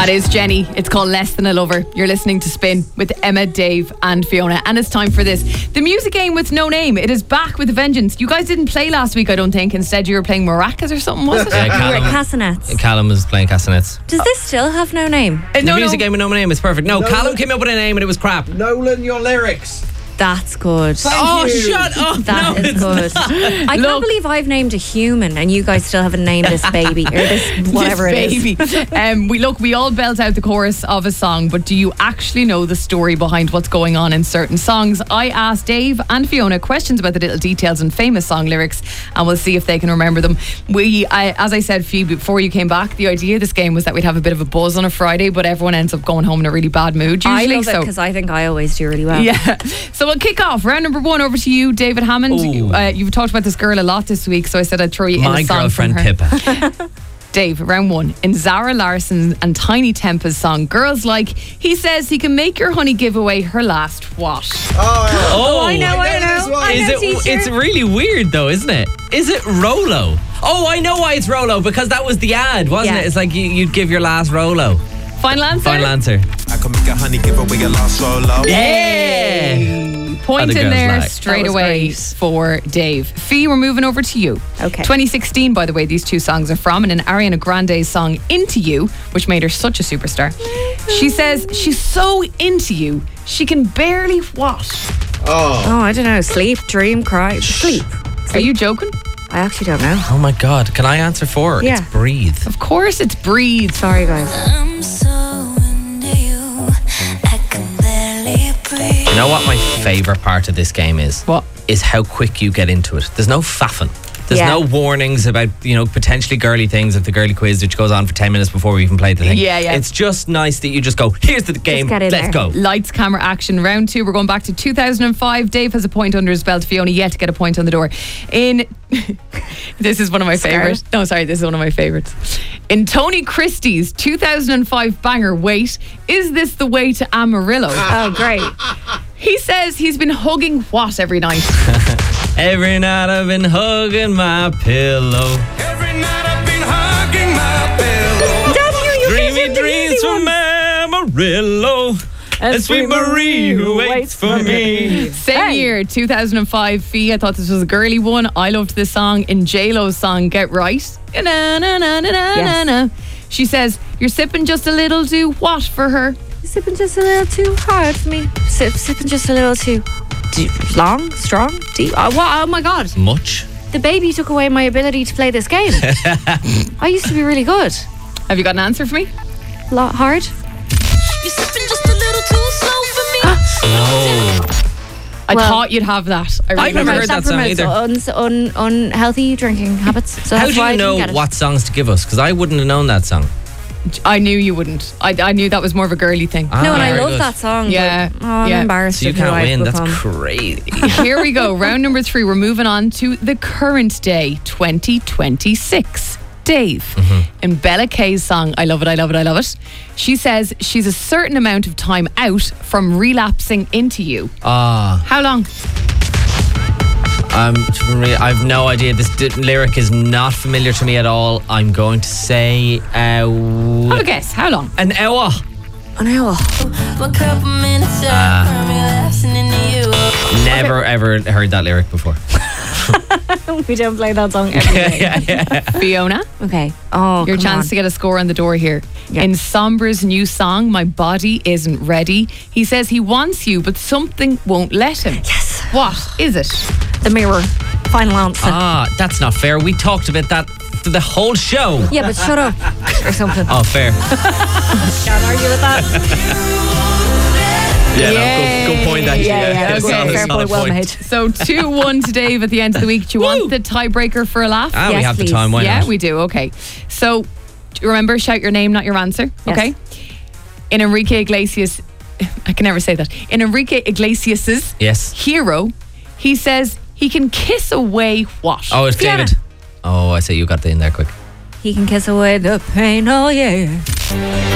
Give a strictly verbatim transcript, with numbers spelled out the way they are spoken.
That is Jenny. It's called Less Than a Lover. You're listening to Spin with Emma, Dave and Fiona. And it's time for this. The music game with no name. It is back with a vengeance. You guys didn't play last week, I don't think. Instead you were playing maracas or something, was it? Yeah, We were Callum, at Castanets. Callum was playing castanets. Does this still have no name? Uh, The no, music no. game with no name is perfect. No, No, Callum no. came up with a name and it was crap. Nolan, your lyrics. That's good. Oh, you. shut up. That no, is good. I Look. can't believe I've named a human and you guys still haven't named this baby or this whatever This it is. baby. um, we look, we all belt out the chorus of a song, but do you actually know the story behind what's going on in certain songs? I asked Dave and Fiona questions about the little details and famous song lyrics, and we'll see if they can remember them. We, I, as I said, Phoebe, before you came back, the idea of this game was that we'd have a bit of a buzz on a Friday, but everyone ends up going home in a really bad mood I usually. love it so because I think I always do really well. yeah. So we'll kick off. Round number one, over to you, David Hammond. Ooh. Uh, you've talked about this girl a lot this week, so I said I'd throw you My in a song girlfriend from her. Pippa. Dave, round one. In Zara Larsson and Tiny Tempa's song Girls Like, he says he can make your honey give away her last what? Oh, Oh, I know, I know. this one. I Is know, it? teacher. It's really weird though, isn't it? Is it Rolo? Oh, I know why it's Rolo, because that was the ad, wasn't Yeah. it? It's like you, you'd give your last Rolo. Final answer? Final answer. I can make a honey give away your last solo. Yeah. Point Other in girls there like. straight That was away great. for Dave. Fee, we're moving over to you. Okay. twenty sixteen, by the way, these two songs are from, and in Ariana Grande's song Into You, which made her such a superstar, she says she's so into you, she can barely what? Oh. Oh, I don't know. Sleep, dream, cry. Sleep. Are you joking? I actually don't know. Oh my God. Can I answer for her? Yeah. It's Breathe. Of course it's Breathe. Sorry, guys. I'm so into you, I can barely breathe. You know what my favourite part of this game is? What? Is how quick you get into it. There's no faffing. There's Yeah. no warnings about, you know, potentially girly things of the girly quiz, which goes on for ten minutes before we even play the thing. Yeah, yeah. It's just nice that you just go, here's the game, get in let's there. go. Lights, camera, action. Round two, we're going back to two thousand five. Dave has a point under his belt. Fiona yet to get a point on the door. In this is one of my favourites. No, sorry, this is one of my favourites. In Tony Christie's two thousand five banger, Wait, Is This the Way to Amarillo? Oh, great. He says he's been hugging what every night? Every night I've been hugging my pillow. Every night I've been hugging my pillow. Daddy, you Dreamy dreams from Amarillo. And sweet Marie who waits for me. Same Hey. year, two thousand five. Fee, I thought this was a girly one. I loved this song. In J-Lo's song Get Right. Na, na, na, na, na, Yes. na. She says, you're sipping just a little too what for her? Sipping just a little too hard for me. Sip, sipping just a little too deep, long, strong, deep. Oh, what? Oh my God. Much? The baby took away my ability to play this game. I used to be really good. Have you got an answer for me? Lot hard. You're sipping just a little too slow for me. Oh. I Well, thought you'd have that. I I've never remember. heard that song promotes either. Un, un, unhealthy drinking habits. So How that's do why I you didn't know get it. what songs to give us? Because I wouldn't have known that song. I knew you wouldn't. I, I knew that was more of a girly thing. Ah, No, and I very love good. that song. Yeah, But, oh, I'm yeah. embarrassed. So you of who can't I've win. That's become. crazy. Here we go. Round number three. We're moving on to the current day, twenty twenty-six. Dave, Mm-hmm. in Bella Kay's song, I love it, I love it, I love it. She says she's a certain amount of time out from relapsing into you. Ah, How long? um, I've no idea. This d- lyric is not familiar to me at all. I'm going to say uh, Have a guess. How long? an hour. An hour. For a couple minutes, Ah. I'm relapsing into you. Never ever heard that lyric before. We don't play that song every day. yeah, yeah. Fiona, Okay. Oh, your come chance on. to get a score on the door here. Yeah. In Sombra's new song, My Body Isn't Ready, he says he wants you, but something won't let him. Yes. What is it? The Mirror. Final answer. Ah, that's not fair. We talked about that for the whole show. Yeah, but shut up or something. Oh, fair. Can't argue with that. Yeah, no, good, good point actually. Yeah, yeah, It's okay. not- it's Fair not a point, well made. So two one to Dave at the end of the week. Do you want the tiebreaker for a laugh? Ah, we Yes, have please. the time. Why yeah, not? we do. Okay. So do you remember, shout your name, not your answer. Yes. Okay. In Enrique Iglesias, I can never say that. In Enrique Iglesias's Yes. Hero, he says he can kiss away what? Oh, it's Fiona. David. Oh, I say you got the in there quick. He can kiss away the pain. Oh, yeah.